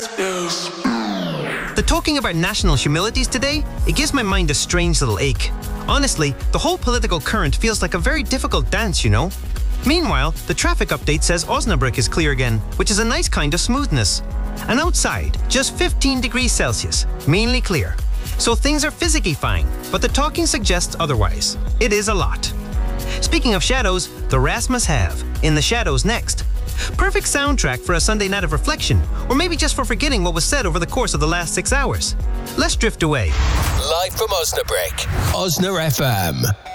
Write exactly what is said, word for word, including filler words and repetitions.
The talking about national humilities today, it gives my mind a strange little ache. Honestly, the whole political current feels like a very difficult dance, you know? Meanwhile, the traffic update says Osnabrück is clear again, which is a nice kind of smoothness. And outside, just fifteen degrees Celsius, mainly clear. So things are physically fine, but the talking suggests otherwise. It is a lot. Speaking of shadows, the Rasmus have In the Shadows next. Perfect soundtrack for a Sunday night of reflection, or maybe just for forgetting what was said over the course of the last six hours. Let's drift away. Live from Osnabrück, Osna F M.